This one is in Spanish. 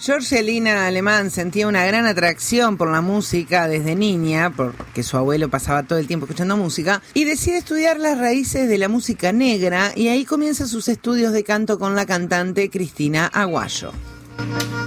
Jorgelina Alemán sentía una gran atracción por la música desde niña, porque su abuelo pasaba todo el tiempo escuchando música, y decide estudiar las raíces de la música negra, y ahí comienza sus estudios de canto con la cantante Cristina Aguayo.